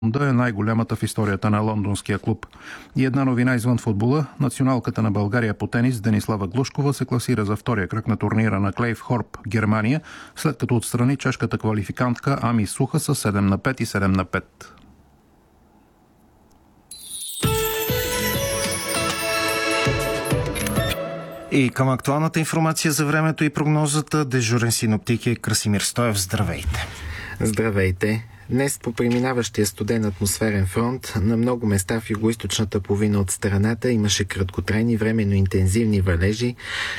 да е най-голямата в историята на лондонския клуб. И една новина извън футбола. Националката на България по тенис Денислава Глушкова се класира за втория кръг на турнира на Клейф Хорп, Германия, след като отстрани чешката квалификантка Ами Суха с 7-5 и 7-5. И към актуалната информация за времето и прогнозата, дежурен синоптик е Красимир Стоев. Здравейте! Здравейте! Днес по преминаващия студен атмосферен фронт на много места в югоизточната половина от страната имаше краткотрайни временно интензивни валежи,